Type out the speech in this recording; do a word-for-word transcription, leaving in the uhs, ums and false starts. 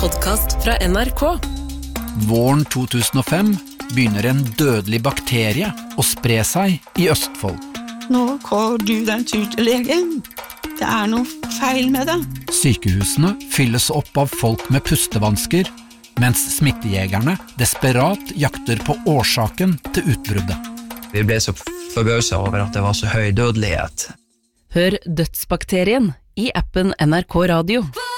podcast fra N R K. Våren to tusen og fem begynner en dødelig bakterie å spre seg i Østfold. Nå går du den tur til legen. Det er noe feil med det. Sykehusene fylles opp av folk med pustevansker, mens smittejegerne desperat jakter på årsaken til utbruddet. Vi ble så forbauset over at det var så høy dødelighet. Hør Dødsbakterien i appen N R K Radio.